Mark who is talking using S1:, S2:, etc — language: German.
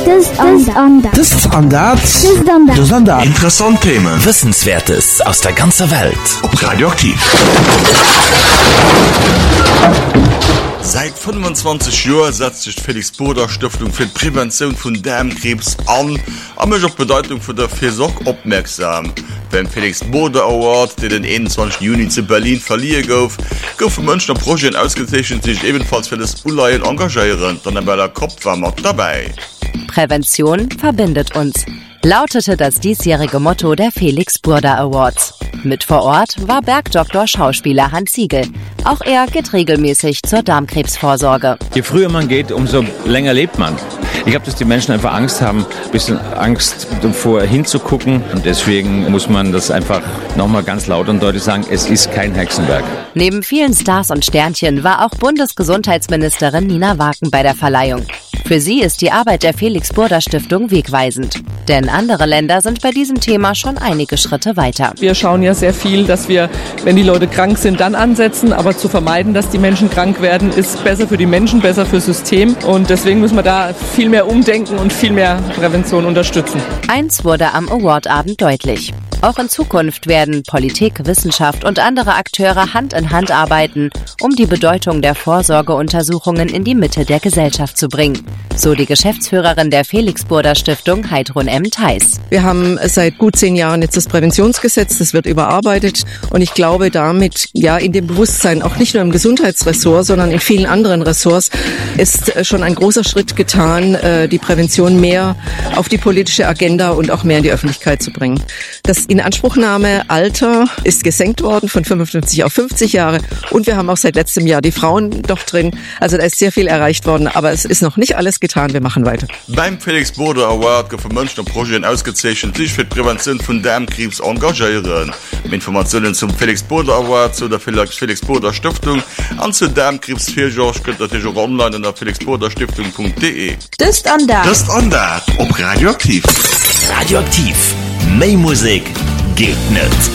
S1: Interessant Themen, Wissenswertes aus der ganzen Welt. Ob Radioaktiv. Seit 25 Jahren setzt sich Felix Boder Stiftung für die Prävention von Darmkrebs an, und mich auf die Bedeutung von der Fürsorge aufmerksam. Beim Felix Boder Award, der den 21. Juni zu Berlin verliehen gouf Münchner Projekte ausgezeichnet, die sich ebenfalls für das Uleihen engagieren, dann bei der Kopf war man dabei.
S2: Prävention verbindet uns, lautete das diesjährige Motto der Felix Boder Awards. Mit vor Ort war Bergdoktor Schauspieler Hans Siegel. Auch er geht regelmäßig zur Darmkrebsvorsorge.
S3: Je früher man geht, umso länger lebt man. Ich glaube, dass die Menschen einfach Angst haben, ein bisschen Angst davor hinzugucken. Und deswegen muss man das einfach nochmal ganz laut und deutlich sagen, es ist kein Hexenwerk.
S2: Neben vielen Stars und Sternchen war auch Bundesgesundheitsministerin Nina Waken bei der Verleihung. Für sie ist die Arbeit der Felix Boder Stiftung wegweisend. Denn andere Länder sind bei diesem Thema schon einige Schritte weiter.
S4: Wir schauen ja sehr viel, dass wir, wenn die Leute krank sind, dann ansetzen. Aber zu vermeiden, dass die Menschen krank werden, ist besser für die Menschen, besser fürs System. Und deswegen müssen wir da viel mehr umdenken und viel mehr Prävention unterstützen.
S2: Eins wurde am Awardabend deutlich. Auch in Zukunft werden Politik, Wissenschaft und andere Akteure Hand in Hand arbeiten, um die Bedeutung der Vorsorgeuntersuchungen in die Mitte der Gesellschaft zu bringen. So die Geschäftsführerin der Felix Boder Stiftung, Heidrun M. Theis.
S5: Wir haben seit gut 10 Jahren jetzt das Präventionsgesetz, das wird überarbeitet. Und ich glaube damit, ja, in dem Bewusstsein, auch nicht nur im Gesundheitsressort, sondern in vielen anderen Ressorts, ist schon ein großer Schritt getan, die Prävention mehr auf die politische Agenda und auch mehr in die Öffentlichkeit zu bringen. Das Inanspruchnahmealter ist gesenkt worden von 55 auf 50 Jahre. Und wir haben auch seit letztem Jahr die Frauen doch drin. Also da ist sehr viel erreicht worden, aber es ist noch nicht alles getan. Wir machen weiter.
S1: Beim Felix Boder Award für Münchner Projekte ausgezeichnet, sich für die Prävention von Darmkrebs engagieren. Informationen zum Felix Boder Award, zu der Felix Boder Stiftung und zu Darmkrebsfürsorge könnt ihr natürlich auch online unter felixboderstiftung.de.
S6: Das ist
S1: Andert. Ob Radioaktiv.
S7: Radioaktiv. Mehr Musik geht nicht.